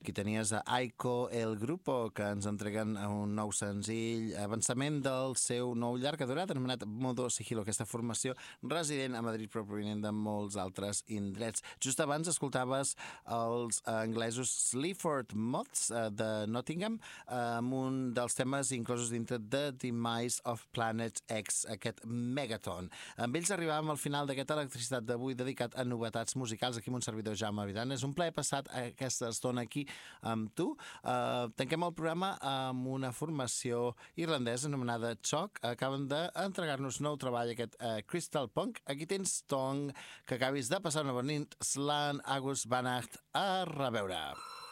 Aquí tenies a Aiko El Grupo, que ens entreguen un nou senzill, avançament del seu nou llarga durada, anomenat Modo Sigilo, aquesta formació resident a Madrid però provinent de molts altres indrets. Just abans escoltaves els anglesos Sleaford Moths de Nottingham, amb un dels temes inclosos dintre The Demise of Planet X, aquest Megaton. Amb ells arribàvem al final d'aquesta electricitat d'avui dedicat a novetats musicals aquí amb un servidor Jaume Vidal. És un plaer passat aquesta estona aquí amb tu. Tanquem el programa amb una formació irlandesa anomenada Choc. Acaben d'entregar-nos nou treball, aquest Crystal Punk. Aquí tens Tong, que acabis de passar una bona nit. Slan, Agus, Banacht, a reveure.